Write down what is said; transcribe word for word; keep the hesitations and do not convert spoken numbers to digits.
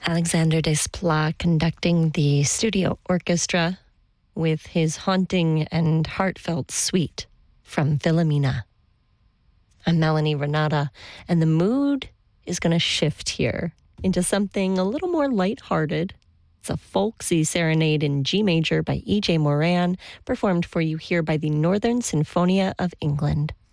Alexander Desplat conducting the studio orchestra with his haunting and heartfelt suite from Wilhelmina. I'm Melanie Renata, and the mood is going to shift here into something a little more lighthearted. It's a folksy serenade in G major by E J Moran, performed for you here by the Northern Sinfonia of England.